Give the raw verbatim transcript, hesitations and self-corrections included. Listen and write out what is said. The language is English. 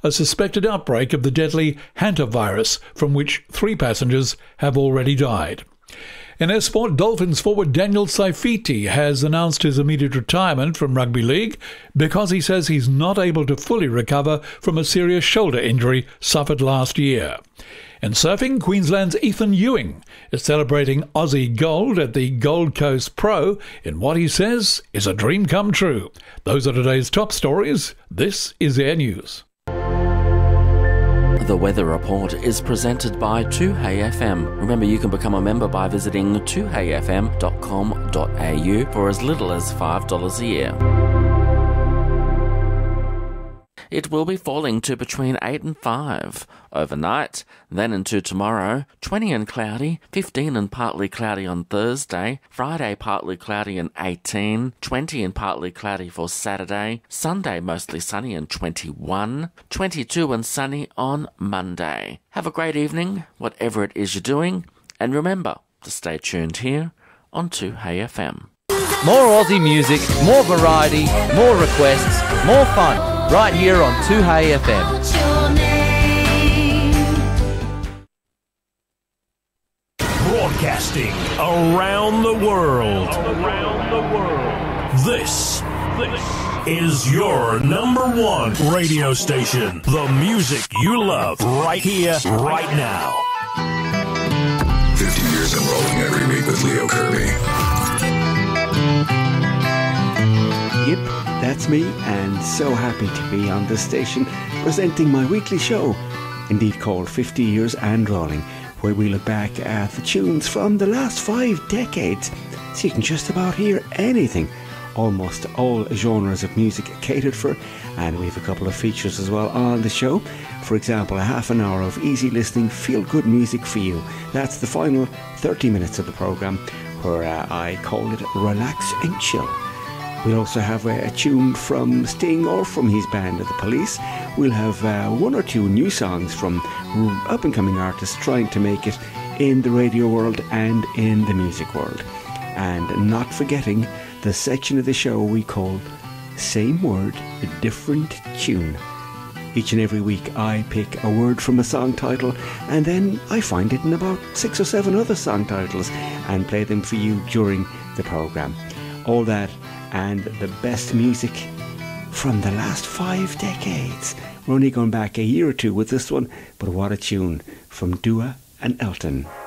a suspected outbreak of the deadly hantavirus, from which three passengers have already died. In our sport, Dolphins forward Daniel Saifiti has announced his immediate retirement from rugby league because he says he's not able to fully recover from a serious shoulder injury suffered last year. In surfing, Queensland's Ethan Ewing is celebrating Aussie gold at the Gold Coast Pro in what he says is a dream come true. Those are today's top stories. This is Air News. The Weather Report is presented by two Hey F M. Remember, you can become a member by visiting two hey f m dot com dot a u for as little as five dollars a year. It will be falling to between eight and five overnight, then into tomorrow, twenty and cloudy, fifteen and partly cloudy on Thursday, Friday partly cloudy and eighteen, twenty and partly cloudy for Saturday, Sunday mostly sunny and twenty-one, twenty-two and sunny on Monday. Have a great evening, whatever it is you're doing, and remember to stay tuned here on two Hey F M. More Aussie music, more variety, more requests, more fun. Right here on two Hey F M. Broadcasting around the world. Around the world. This, this is your number one radio station. The music you love right here, right now. fifty years and rolling every week with Leo Kirby. Yep, that's me, and so happy to be on this station presenting my weekly show, indeed called fifty years and Rolling, where we look back at the tunes from the last five decades, so you can just about hear anything. Almost all genres of music catered for, and we have a couple of features as well on the show. For example, a half an hour of easy listening, feel-good music for you. That's the final thirty minutes of the programme, where uh, I call it Relax and Chill. We'll also have a, a tune from Sting or from his band, The Police. We'll have uh, one or two new songs from up-and-coming artists trying to make it in the radio world and in the music world. And not forgetting the section of the show we call Same Word, a Different Tune. Each and every week I pick a word from a song title, and then I find it in about six or seven other song titles and play them for you during the programme. All that and the best music from the last five decades. We're only going back a year or two with this one, but what a tune from Dua and Elton.